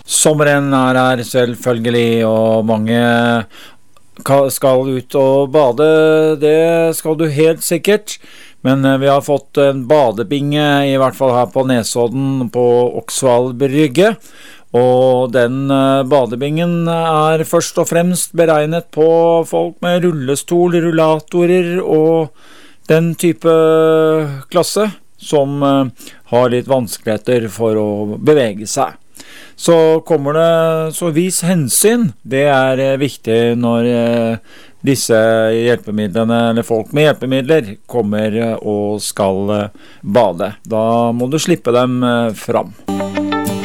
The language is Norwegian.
Sommeren her selvfølgelig, og mange skal ut og bade, det skal du helt sikkert. Men vi har fått en badebinge, i hvert fall her på Nesodden, på Oksvald brygge. Og den badebingen først og fremst beregnet på folk med rullestol, rullatorer og den type klasse som har litt vanskeligheter for å bevege seg. Så kommer det, så vis hensyn, det viktig når disse hjelpemidlene, eller folk med hjelpemidler, kommer og skal bade. Da må du slippe dem fram.